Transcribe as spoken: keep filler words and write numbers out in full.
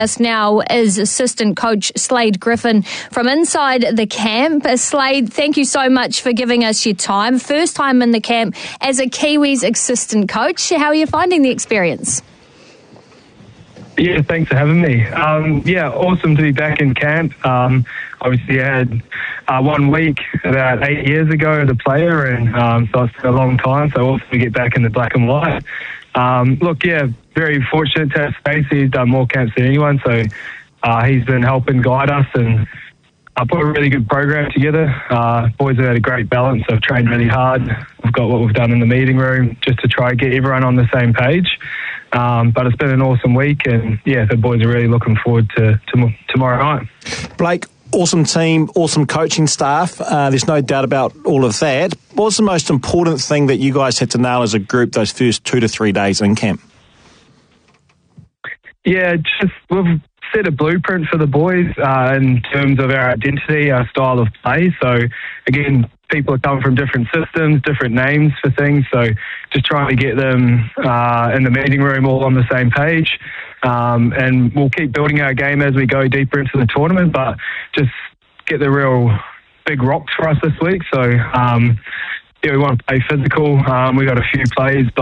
Us now is assistant coach Slade Griffin from inside the camp. Uh, Slade, thank you so much for giving us your time. First time in the camp as a Kiwis assistant coach. How are you finding the experience? Yeah, thanks for having me. Um, yeah, awesome to be back in camp. Um, obviously, I had uh, one week about eight years ago as a player, and um, so it's been a long time. So awesome to get back in the black and white. Um, look, yeah, very fortunate to have Spacey. He's done more camps than anyone, so uh, he's been helping guide us and uh, put a really good program together. Uh, boys have had a great balance. I've trained really hard. We've got what we've done in the meeting room just to try and get everyone on the same page. Um, but it's been an awesome week, and yeah, the boys are really looking forward to, to tomorrow night. Blake, awesome team, awesome coaching staff. Uh, there's no doubt about all of that. What was the most important thing that you guys had to nail as a group those first two to three days in camp? Yeah, just we've set a blueprint for the boys uh, in terms of our identity, our style of play. So again, people are coming from different systems, different names for things. So just trying to get them uh, in the meeting room all on the same page. Um, and we'll keep building our game as we go deeper into the tournament, but just get the real big rocks for us this week. So um, yeah, we want to play physical. Um, we got a few plays